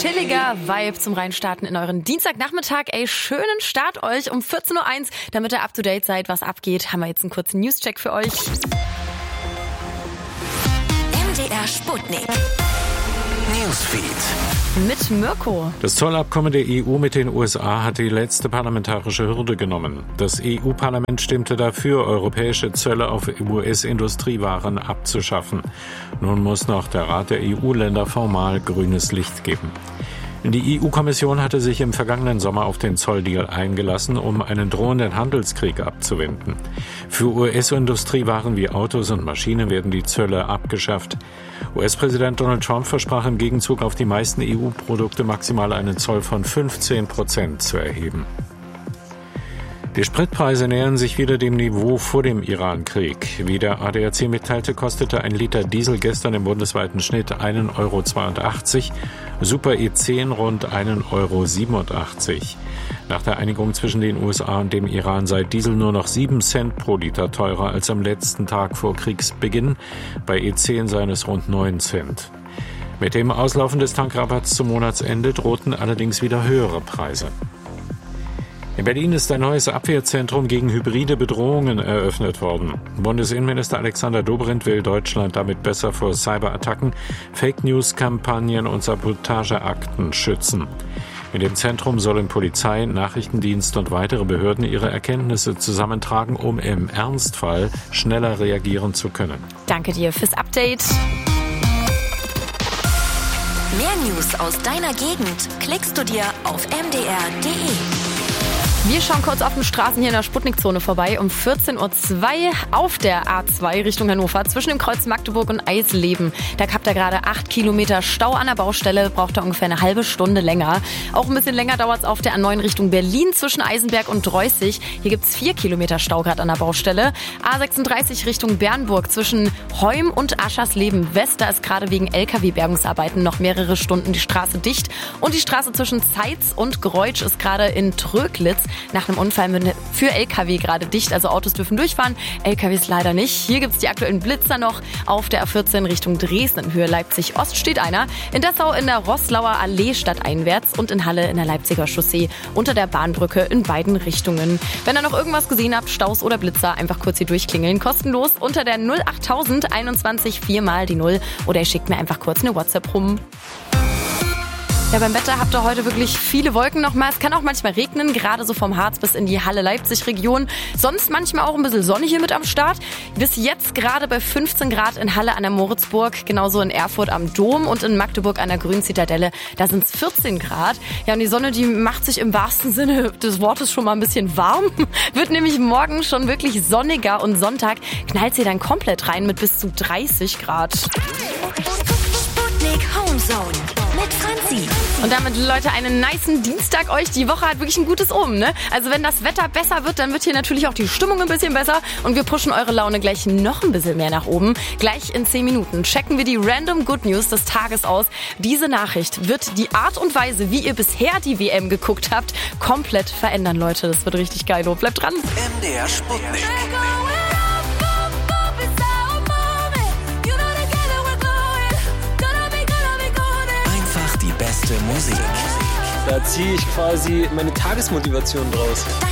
chilliger Vibe zum Reinstarten in euren Dienstagnachmittag. Ey, schönen Start euch um 14.01 Uhr, damit ihr up to date seid, was abgeht. Haben wir jetzt einen kurzen Newscheck für euch. MDR Sputnik. Newsfeed. Mit Mirko. Das Zollabkommen der EU mit den USA hat die letzte parlamentarische Hürde genommen. Das EU-Parlament stimmte dafür, europäische Zölle auf US-Industriewaren abzuschaffen. Nun muss noch der Rat der EU-Länder formal grünes Licht geben. Die EU-Kommission hatte sich im vergangenen Sommer auf den Zolldeal eingelassen, um einen drohenden Handelskrieg abzuwenden. Für US-Industriewaren wie Autos und Maschinen werden die Zölle abgeschafft. US-Präsident Donald Trump versprach im Gegenzug auf die meisten EU-Produkte maximal einen Zoll von 15% zu erheben. Die Spritpreise nähern sich wieder dem Niveau vor dem Iran-Krieg. Wie der ADAC mitteilte, kostete ein Liter Diesel gestern im bundesweiten Schnitt 1,82 €, Super E10 rund 1,87 €. Nach der Einigung zwischen den USA und dem Iran sei Diesel nur noch 7 Cent pro Liter teurer als am letzten Tag vor Kriegsbeginn. Bei E10 seien es rund 9 Cent. Mit dem Auslaufen des Tankrabatts zum Monatsende drohten allerdings wieder höhere Preise. In Berlin ist ein neues Abwehrzentrum gegen hybride Bedrohungen eröffnet worden. Bundesinnenminister Alexander Dobrindt will Deutschland damit besser vor Cyberattacken, Fake-News-Kampagnen und Sabotageakten schützen. In dem Zentrum sollen Polizei, Nachrichtendienst und weitere Behörden ihre Erkenntnisse zusammentragen, um im Ernstfall schneller reagieren zu können. Danke dir fürs Update. Mehr News aus deiner Gegend klickst du dir auf mdr.de. Wir schauen kurz auf den Straßen hier in der Sputnikzone vorbei. Um 14.02 Uhr auf der A2 Richtung Hannover zwischen dem Kreuz Magdeburg und Eisleben. Da habt ihr gerade 8 Kilometer Stau an der Baustelle, braucht ihr ungefähr eine halbe Stunde länger. Auch ein bisschen länger dauert es auf der A9 Richtung Berlin zwischen Eisenberg und Dreußig. Hier gibt es 4 Kilometer Stau gerade an der Baustelle. A36 Richtung Bernburg zwischen Heum und Aschersleben West. Da ist gerade wegen LKW-Bergungsarbeiten noch mehrere Stunden die Straße dicht. Und die Straße zwischen Zeitz und Greutsch ist gerade in Tröglitz nach einem Unfall für LKW gerade dicht. Also Autos dürfen durchfahren, LKWs leider nicht. Hier gibt es die aktuellen Blitzer noch auf der A14 Richtung Dresden. In Höhe Leipzig-Ost steht einer. In Dessau in der Roßlauer Allee stadteinwärts und in Halle in der Leipziger Chaussee unter der Bahnbrücke in beiden Richtungen. Wenn ihr noch irgendwas gesehen habt, Staus oder Blitzer, einfach kurz hier durchklingeln. Kostenlos unter der 08000 21 4 mal die 0 oder ihr schickt mir einfach kurz eine WhatsApp rum. Ja, beim Wetter habt ihr heute wirklich viele Wolken nochmal. Es kann auch manchmal regnen, gerade so vom Harz bis in die Halle-Leipzig-Region. Sonst manchmal auch ein bisschen Sonne hier mit am Start. Bis jetzt gerade bei 15 Grad in Halle an der Moritzburg, genauso in Erfurt am Dom und in Magdeburg an der Grünen Zitadelle. Da sind es 14 Grad. Ja, und die Sonne, die macht sich im wahrsten Sinne des Wortes schon mal ein bisschen warm. Wird nämlich morgen schon wirklich sonniger und Sonntag knallt sie dann komplett rein mit bis zu 30 Grad. Sputnik Homezone mit Franzi. Und damit, Leute, einen nicen Dienstag euch. Die Woche hat wirklich ein gutes Omen, ne? Also wenn das Wetter besser wird, dann wird hier natürlich auch die Stimmung ein bisschen besser. Und wir pushen eure Laune gleich noch ein bisschen mehr nach oben. Gleich in 10 Minuten checken wir die Random Good News des Tages aus. Diese Nachricht wird die Art und Weise, wie ihr bisher die WM geguckt habt, komplett verändern, Leute. Das wird richtig geil. Bleibt dran. MDR Sputnik. Beste Musik. Da ziehe ich quasi meine Tagesmotivation draus.